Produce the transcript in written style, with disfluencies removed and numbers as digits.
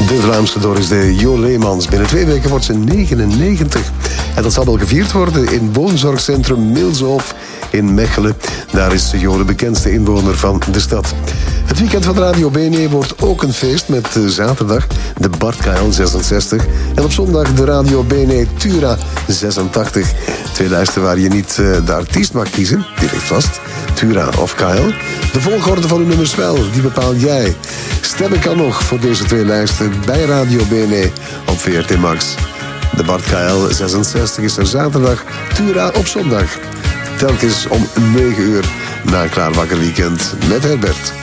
De Vlaamse Doris de Jo Leemans. Binnen 2 weken wordt ze 99. En dat zal wel gevierd worden in woonzorgcentrum Milshof in Mechelen. Daar is Jo de bekendste inwoner van de stad. Het weekend van Radio BNE wordt ook een feest met zaterdag de Bart KL 66. En op zondag de Radio BNE Tura 86. 2 lijsten waar je niet de artiest mag kiezen. Die ligt vast. Tura of KL. De volgorde van uw nummers wel, die bepaal jij. Stemmen kan nog voor deze 2 lijsten bij Radio BNE op VRT Max. De Bart KL 66 is er zaterdag, Tura op zondag. Telkens om 9 uur na een klaar wakker weekend met Herbert.